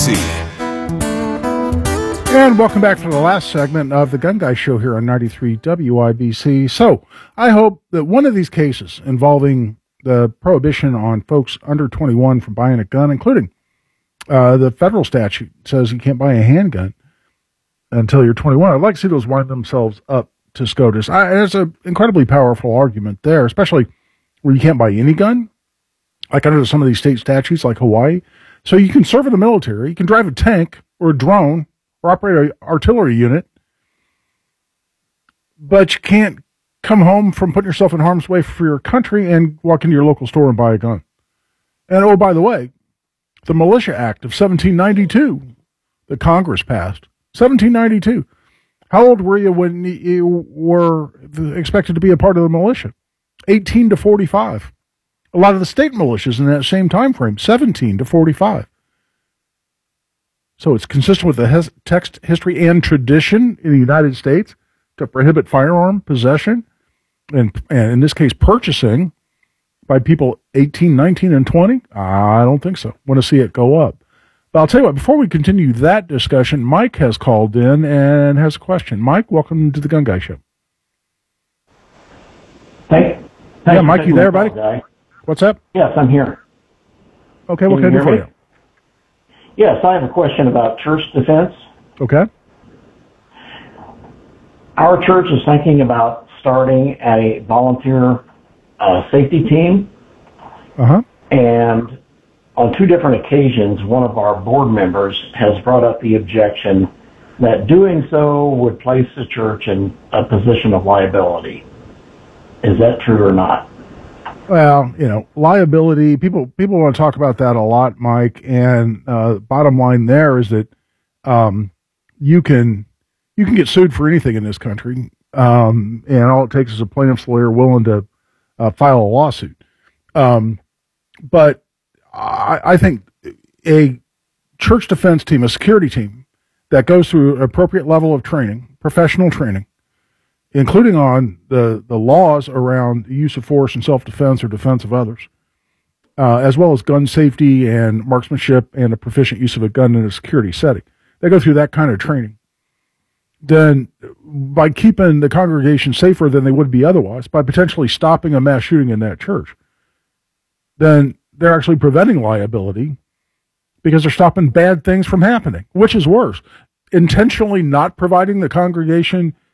And welcome back for the last segment of the Gun Guy Show here on 93 WIBC. So I hope that one of these cases involving the prohibition on folks under 21 from buying a gun, including the federal statute says you can't buy a handgun until you're 21. I'd like to see those wind themselves up to SCOTUS. It's an incredibly powerful argument there, especially where you can't buy any gun, like under some of these state statutes like Hawaii. So you can serve in the military, you can drive a tank or a drone, or operate an artillery unit, but you can't come home from putting yourself in harm's way for your country and walk into your local store and buy a gun. And oh, by the way, the Militia Act of 1792 that Congress passed, 1792. How old were you when you were expected to be a part of the militia? 18 to 45. A lot of the state militias in that same time frame, 17 to 45. So it's consistent with the text, history, and tradition in the United States to prohibit firearm possession, and in this case, purchasing by people 18, 19, and 20? I don't think so. Want to see it go up. But I'll tell you what, before we continue that discussion, Mike has called in and has a question. Mike, welcome to the Gun Guy Show. Thanks. Yeah, Mike, you there, buddy? What's up? Yes, I'm here. Okay, what can I do for you? Yes, I have a question about church defense. Okay. Our church is thinking about starting a volunteer safety team. Uh-huh. And on two different occasions, one of our board members has brought up the objection that doing so would place the church in a position of liability. Is that true or not? Well, liability, people want to talk about that a lot, Mike, and bottom line there is that you can get sued for anything in this country, and all it takes is a plaintiff's lawyer willing to file a lawsuit. But I think a church defense team, a security team that goes through an appropriate level of training, professional training, including on the laws around the use of force and self-defense or defense of others, as well as gun safety and marksmanship and a proficient use of a gun in a security setting. They go through that kind of training. Then, by keeping the congregation safer than they would be otherwise, by potentially stopping a mass shooting in that church, then they're actually preventing liability because they're stopping bad things from happening, which is worse. Intentionally not providing the congregation